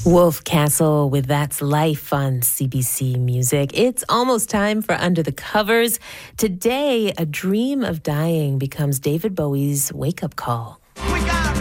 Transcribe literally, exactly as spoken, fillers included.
Wolf Castle with That's Life on C B C Music. It's almost time for Under the Covers. Today, a dream of dying becomes David Bowie's wake-up call. We got